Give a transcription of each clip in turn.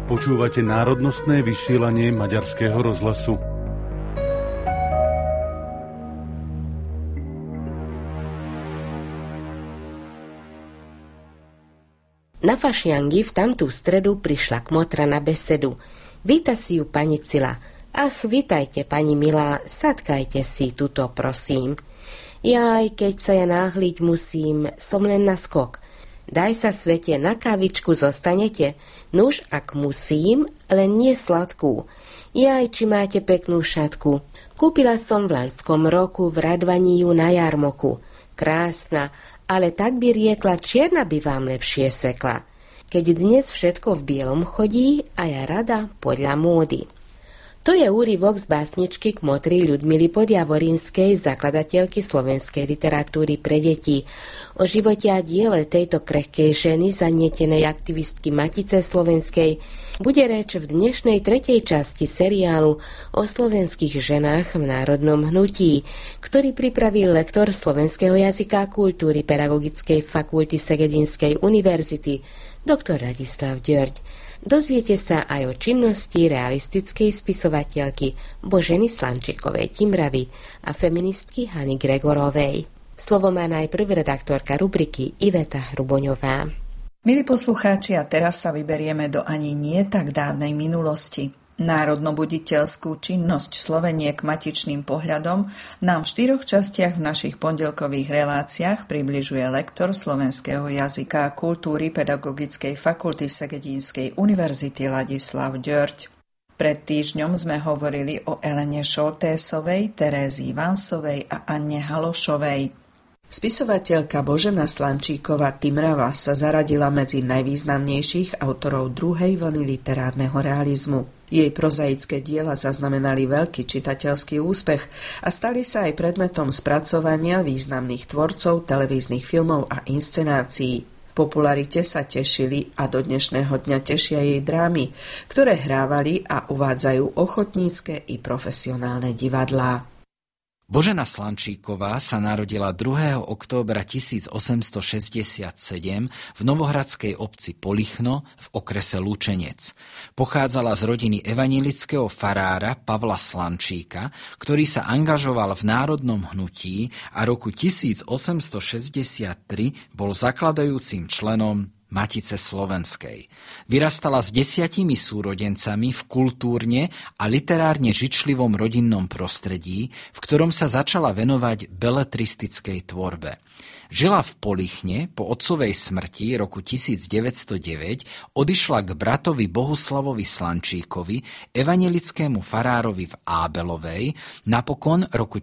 Počúvate národnostné vysielanie Maďarského rozhlasu. Na fašiangi v tamtú stredu prišla kmotra na besedu. Víta si ju pani Cila. Ach, vítajte, pani milá, sadkajte si tuto, prosím. Jaj, keď sa ja náhliť musím, som len na skok. Daj sa, svete, na kávičku zostanete. Nuž, ak musím, len nie sladkú. Jaj, či máte peknú šatku. Kúpila som v lanskom roku v Radvaní ju na jarmoku. Krásna, ale tak by riekla, čierna by vám lepšie sekla. Keď dnes všetko v bielom chodí, a ja rada podľa módy. To je úryvok z básničky Kmotry Ľudmily Podjavorínskej, zakladateľky slovenskej literatúry pre deti. O živote a diele tejto krehkej ženy, zanietenej aktivistky Matice slovenskej, bude reč v dnešnej tretej časti seriálu o slovenských ženách v národnom hnutí, ktorý pripravil lektor slovenského jazyka a kultúry Pedagogickej fakulty Segedinskej univerzity, doktor Radislav Ďörď. Dozviete sa aj o činnosti realistickej spisovateľky Boženy Slančíkovej Timravy a feministky Hany Gregorovej. Slovo má najprv redaktorka rubriky Iveta Hruboňová. Milí poslucháči, a teraz sa vyberieme do ani nie tak dávnej minulosti. Národnobuditeľskú činnosť Sloveniek matičným pohľadom nám v 4 častiach v našich pondelkových reláciách približuje lektor slovenského jazyka a kultúry Pedagogickej fakulty Segedinskej univerzity Ladislav Ďörď. Pred týždňom sme hovorili o Elene Šoltésovej, Terézii Vansovej a Anne Halošovej. Spisovateľka Božena Slančíková Timrava sa zaradila medzi najvýznamnejších autorov druhej vlny literárneho realizmu. Jej prozaické diela zaznamenali veľký čitateľský úspech a stali sa aj predmetom spracovania významných tvorcov televíznych filmov a inscenácií. Popularite sa tešili a do dnešného dňa tešia jej drámy, ktoré hrávali a uvádzajú ochotnícke i profesionálne divadlá. Božena Slančíková sa narodila 2. októbra 1867 v novohradskej obci Polichno v okrese Lučenec. Pochádzala z rodiny evanjelického farára Pavla Slančíka, ktorý sa angažoval v národnom hnutí a roku 1863 bol zakladajúcim členom Matice slovenskej. Vyrastala s 10 súrodencami v kultúrne a literárne žičlivom rodinnom prostredí, v ktorom sa začala venovať beletristickej tvorbe. Žila v Polichne, po otcovej smrti roku 1909 odišla k bratovi Bohuslavovi Slančíkovi, evanjelickému farárovi v Ábelovej, napokon roku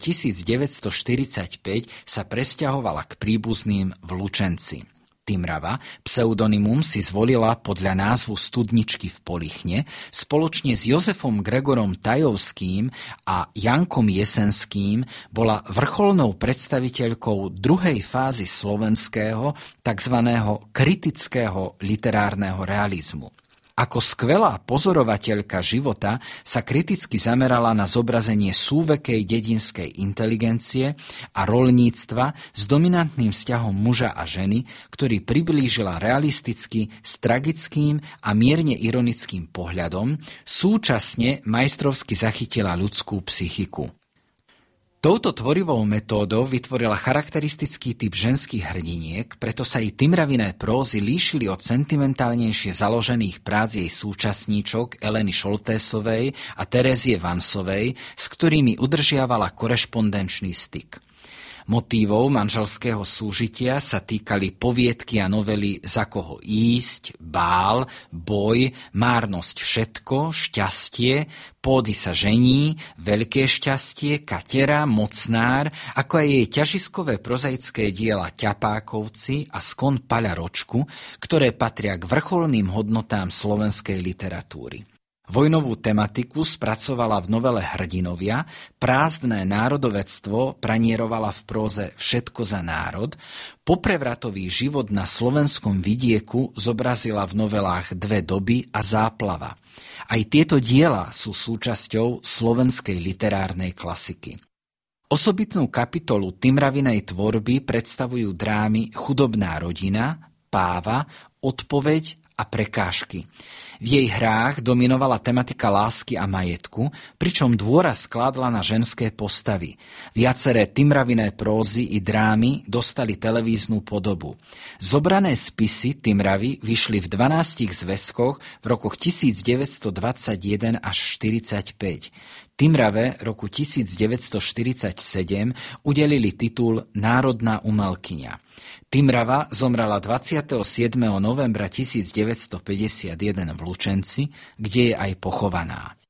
1945 sa presťahovala k príbuzným v Lučenci. Timrava, pseudonymum, si zvolila podľa názvu studničky v Polichne, spoločne s Jozefom Gregorom Tajovským a Jankom Jesenským bola vrcholnou predstaviteľkou druhej fázy slovenského, tzv. Kritického literárneho realizmu. Ako skvelá pozorovateľka života sa kriticky zamerala na zobrazenie súvekej dedinskej inteligencie a roľníctva s dominantným vzťahom muža a ženy, ktorý priblížila realisticky s tragickým a mierne ironickým pohľadom, súčasne majstrovsky zachytila ľudskú psychiku. Touto tvorivou metódou vytvorila charakteristický typ ženských hrdiniek, preto sa jej Timraviné prózy líšili od sentimentálnejšie založených prác jej súčasníčok Eleny Šoltésovej a Terézie Vansovej, s ktorými udržiavala korešpondenčný styk. Motívov manželského súžitia sa týkali poviedky a novely Za koho ísť, Bál, Boj, Márnosť všetko, Šťastie, Pódy sa žení, Veľké šťastie, Katera, Mocnár, ako aj jej ťažiskové prozaické diela Ťapákovci a Skon Paľa Ročku, ktoré patria k vrcholným hodnotám slovenskej literatúry. Vojnovú tematiku spracovala v novele Hrdinovia, prázdne národovectvo pranierovala v próze Všetko za národ, poprevratový život na slovenskom vidieku zobrazila v novelách Dve doby a Záplava. Aj tieto diela sú súčasťou slovenskej literárnej klasiky. Osobitnú kapitolu Timravinej tvorby predstavujú drámy Chudobná rodina, Páva, Odpoveď a Prekážky. V jej hrách dominovala tematika lásky a majetku, pričom dôraz skládla na ženské postavy. Viaceré Timraviné prózy i drámy dostali televíznu podobu. Zobrané spisy Timravy vyšli v 12 zväzkoch v rokoch 1921 až 45. Timrave roku 1947 udelili titul Národná umelkyňa. Timrava zomrela 27. novembra 1951 v Lučenci, kde je aj pochovaná.